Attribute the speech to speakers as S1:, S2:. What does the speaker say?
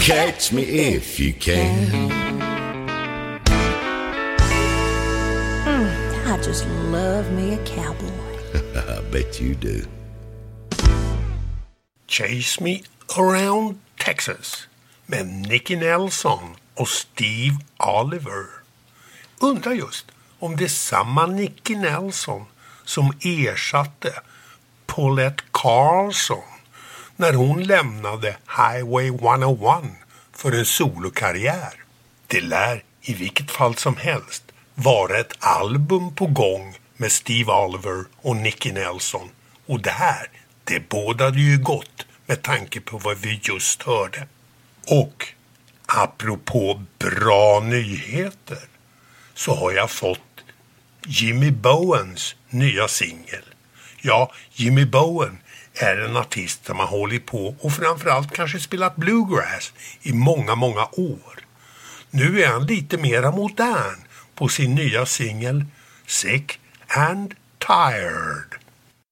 S1: Catch me if you can.
S2: I just love me a cowboy.
S1: I bet you do.
S3: Chase Me Around Texas med Nicky Nelson och Steve Oliver. Undrar just om det är samma Nicky Nelson som ersatte Paulette Carlson när hon lämnade Highway 101 för en solokarriär. Det lär i vilket fall som helst vara ett album på gång med Steve Oliver och Nicky Nelson. Och det bådade ju gott med tanke på vad vi just hörde. Och apropå bra nyheter så har jag fått Jimmy Bowens nya singel. Ja, Jimmy Bowen är en artist som har hållit på och framförallt kanske spelat bluegrass i många, många år. Nu är han lite mera modern på sin nya singel Sick and Tired.